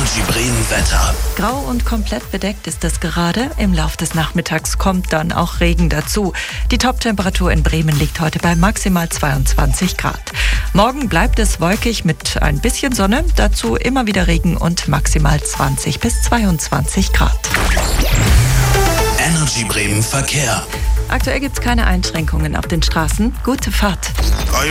Energy Bremen Wetter. Grau und komplett bedeckt ist es gerade. Im Lauf des Nachmittags kommt dann auch Regen dazu. Die Toptemperatur in Bremen liegt heute bei maximal 22 Grad. Morgen bleibt es wolkig mit ein bisschen Sonne, dazu immer wieder Regen und maximal 20 bis 22 Grad. Energy Bremen Verkehr. Aktuell gibt es keine Einschränkungen auf den Straßen. Gute Fahrt.